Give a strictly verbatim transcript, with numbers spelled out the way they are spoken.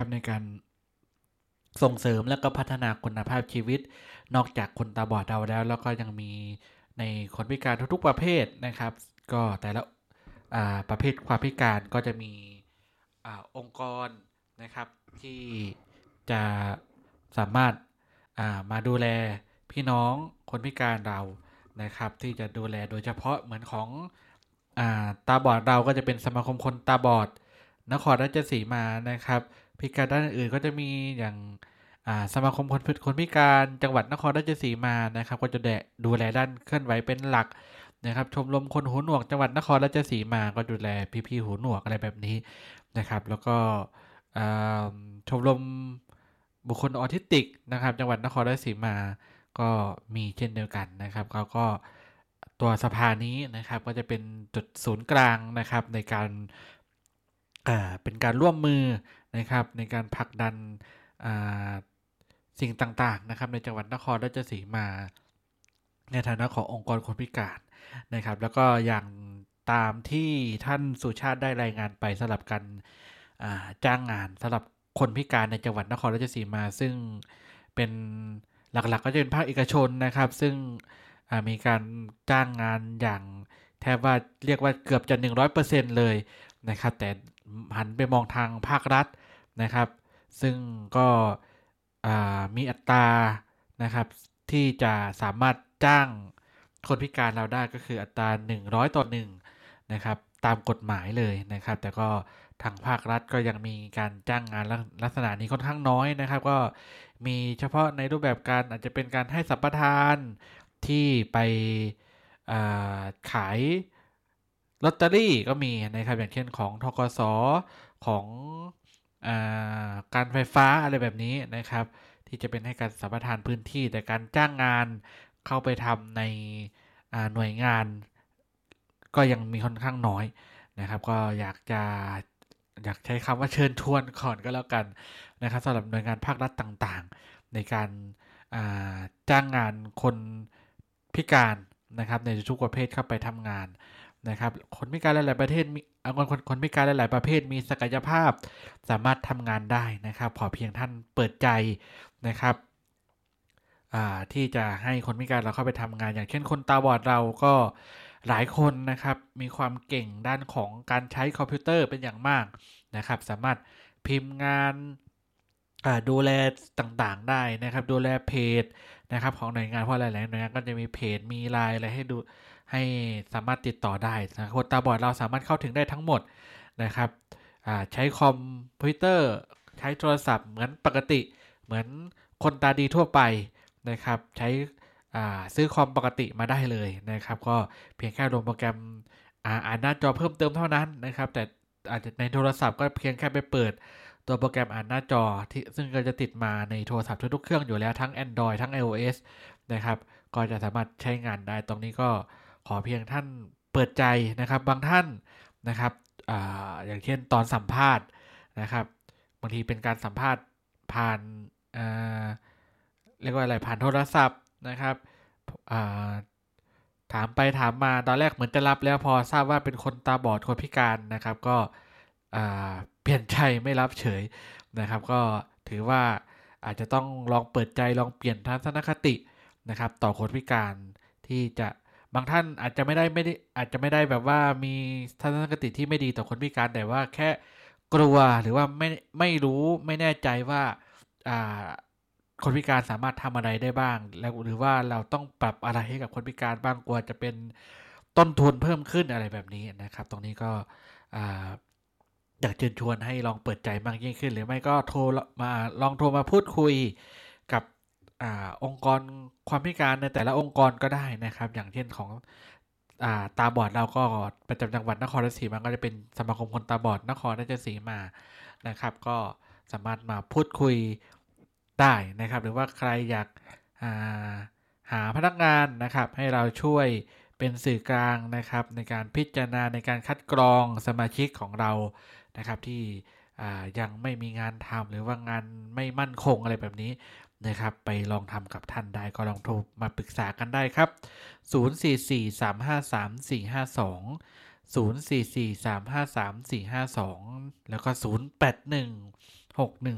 ในการส่งเสริมและก็พัฒนาคุณภาพชีวิตนอกจากคนตาบอดเราแล้วแล้วก็ยังมีในคนพิการทุกๆประเภทนะครับก็แต่ละประเภทความพิการก็จะมีอาองค์กรนะครับที่จะสามารถมาดูแลพี่น้องคนพิการเรานะครับที่จะดูแลโดยเฉพาะเหมือนของตาบอดเราก็จะเป็นสมาคมคนตาบอดนครราชสีมานะครับพิการด้านอื่นก็จะมีอย่างสมาคมคนคนพิการจังหวัดนครราชสีมานะครับก็จะดูแลด้านเคลื่อนไหวเป็นหลักนะครับชมรมคนหูหนวกจังหวัดนครราชสีมาก็ดูแลพี่ๆหูหนวกอะไรแบบนี้นะครับแล้วก็ชมรมบุคคลออทิสติกนะครับจังหวัดนครราชสีมาก็มีเช่นเดียวกันนะครับเขาก็ตัวสภานี้นะครับก็จะเป็นจุดศูนย์กลางนะครับในการเป็นการร่วมมือนะครับในการผลักดันสิ่งต่างๆนะครับในจังหวัดนครราชสีมาในฐานะขององค์กรคนพิการนะครับแล้วก็อย่างตามที่ท่านสุชาติได้รายงานไปสำหรับการจ้างงานสำหรับคนพิการในจังหวัดนครราชสีมาซึ่งเป็นหลักๆก็จะเป็นภาคเอกชนนะครับซึ่งมีการจ้างงานอย่างแทบว่าเรียกว่าเกือบจะ หนึ่งร้อยเปอร์เซ็นต์ เลยนะครับแต่หันไปมองทางภาครัฐนะครับซึ่งก็มีอัตรานะครับที่จะสามารถจ้างคนพิการเราได้ก็คืออัตราหนึ่งร้อยต่อหนึ่งนะครับตามกฎหมายเลยนะครับแต่ก็ทางภาครัฐก็ยังมีการจ้างงานลักษณะนี้ค่อนข้างน้อยนะครับก็มีเฉพาะในรูปแบบการอาจจะเป็นการให้สัมปทานที่ไปขายลอตเตอรี่ก็มีนะครับอย่างเช่นของธกส.ของการไฟฟ้าอะไรแบบนี้นะครับที่จะเป็นให้การสัมปทานพื้นที่แต่การจ้างงานเข้าไปทำในหน่วยงานก็ยังมีค่อนข้างน้อยนะครับก็อยากจะอยากใช้คำว่าเชิญชวนก่อนก็แล้วกันนะครับสำหรับหน่วยงานภาครัฐต่างๆในการจ้างงานคนพิการนะครับในทุกประเภทเข้าไปทำงานนะครับคนพิการหลายๆประเทศมีคนคนพิการหลายๆประเภทมีศักยภาพสามารถทำงานได้นะครับขอเพียงท่านเปิดใจนะครับที่จะให้คนพิการเราเข้าไปทำงานอย่างเช่นคนตาบอดเราก็หลายคนนะครับมีความเก่งด้านของการใช้คอมพิวเตอร์เป็นอย่างมากนะครับสามารถพิมพ์งานดูแลต่างๆได้นะครับดูแลเพจนะครับของหน่วยงานเพราะหลายๆหน่วยงานก็จะมีเพจมีไลน์อะไรให้ดูให้สามารถติดต่อได้นะคนตาบอดเราสามารถเข้าถึงได้ทั้งหมดนะครับใช้คอมพิวเตอร์ใช้โทรศัพท์เหมือนปกติเหมือนคนตาดีทั่วไปนะครับใช้ซื้อคอมปกติมาได้เลยนะครับก็เพียงแค่ลงโปรแกรมอ่านหน้าจอเพิ่มเติมเท่านั้นนะครับแต่อาจจะในโทรศัพท์ก็เพียงแค่ไปเปิดตัวโปรแกรมอ่านหน้าจอที่ซึ่งก็จะติดมาในโทรศัพท์ทุกๆเครื่องอยู่แล้วทั้ง Android ทั้ง iOS นะครับก็จะสามารถใช้งานได้ตรงนี้ก็ขอเพียงท่านเปิดใจนะครับบางท่านนะครับ อ, อย่างเช่นตอนสัมภาษณ์นะครับบางทีเป็นการสัมภาษณ์ผ่านเรียกว่าอะไรผ่านโทรศัพท์นะครับถามไปถามมาตอนแรกเหมือนจะรับแล้วพอทราบว่าเป็นคนตาบอดคนพิการนะครับก็เปลี่ยนใจไม่รับเฉยนะครับก็ถือว่าอาจจะต้องลองเปิดใจลองเปลี่ยนทัศนคตินะครับต่อคนพิการที่จะบางท่านอาจจะไม่ได้ไม่ได้อาจจะไม่ได้แบบว่ามีทัศนคติที่ไม่ดีต่อคนพิการแต่ว่าแค่กลัวหรือว่าไม่ไม่รู้ไม่แน่ใจว่าคนพิการสามารถทำอะไรได้บ้างแล้วหรือว่าเราต้องปรับอะไรให้กับคนพิการบ้างกลัวจะเป็นต้นทุนเพิ่มขึ้นอะไรแบบนี้นะครับตรงนี้ก็อยากเชิญชวนให้ลองเปิดใจมากยิ่งขึ้นหรือไม่ก็โทรมาลองโทรมาพูดคุยกับอ่าองค์กรความพิการในแต่ละองค์กรก็ได้นะครับอย่างเช่นของอ่าตาบอดเราก็ประจำจังหวัดนครราชสีมาก็จะเป็นสมาคมคนตาบอดนครราชสีมานะครับก็สามารถมาพูดคุยได้นะครับหรือว่าใครอยากาหาพนักงานนะครับให้เราช่วยเป็นสื่อกลางนะครับในการพิจารณาในการคัดกรองสมาชิกของเรานะครับที่ยังไม่มีงานทำหรือว่างานไม่มั่นคงอะไรแบบนี้นะครับไปลองทำกับท่านได้ก็ลองโทรมาปรึกษากันได้ครับศูนย์ สี่ สี่ สาม ห้า สาม สี่ ห้า สอง ศูนย์ สี่ สี่ สาม ห้า สาม สี่ ห้า สองแล้วก็ศูนย์ แปด หนึ่ง หก หนึ่ง